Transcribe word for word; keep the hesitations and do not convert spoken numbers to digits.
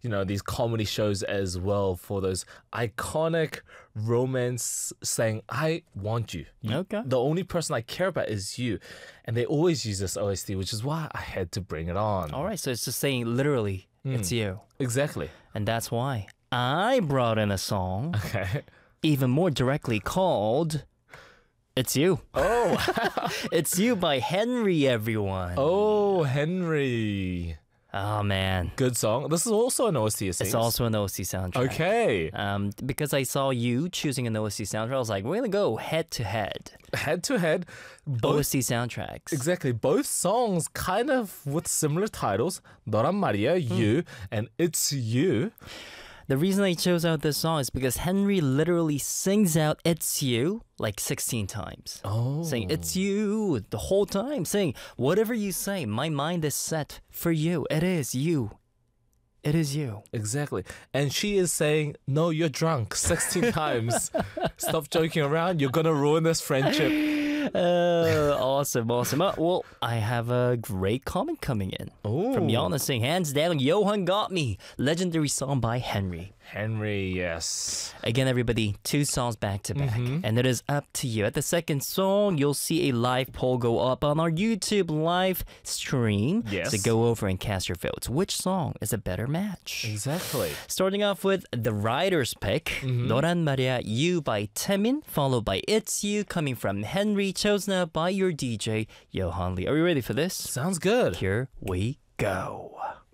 you know, these comedy shows as well for those iconic romance saying, I want you. you. Okay. The only person I care about is you. And they always use this O S T, which is why I had to bring it on. All right, so it's just saying literally, it's you. Exactly. And that's why I brought in a song, Okay. even more directly called It's You. Oh, It's You by Henry, everyone. oh, Henry. Oh, man. Good song. This is also an O S T, it It's seems. also an O S T soundtrack. Okay. Um, because I saw you choosing an O S T soundtrack, I was like, we're going to go head to head. Head to head. O Both S T soundtracks. Exactly. Both songs kind of with similar titles. 너란 말이야, You, and It's You. The reason I chose out this song is because Henry literally sings out It's You like sixteen times. Oh. Saying It's You the whole time. Saying whatever you say, my mind is set for you. It is you. It is you. Exactly. And she is saying, no, you're drunk sixteen times. Stop joking around. You're going to ruin this friendship. Uh, awesome, awesome. Uh, well, I have a great comment coming in Ooh. from Yana saying, hands down, Johan got me. Legendary song by Henry. Henry, yes. Again, everybody, two songs back to back. And it is up to you. At the second song, you'll see a live poll go up on our YouTube live stream. Yes. So go over and cast your votes. Which song is a better match? Exactly. Starting off with the writer's pick, 너란 말이야, You by Taemin, followed by It's You, coming from Henry, chosen out by your D J, Johan Lee. Are you ready for this? Sounds good. Here we go.